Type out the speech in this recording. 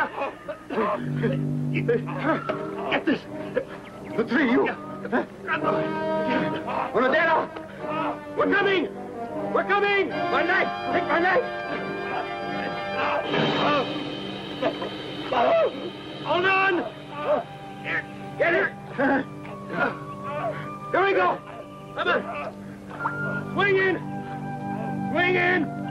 Get this. The three of you. Unadera! We're coming! We're coming! My knife! Take my knife! Hold on! Get it! Here we go! Come on! Swing in! Swing in!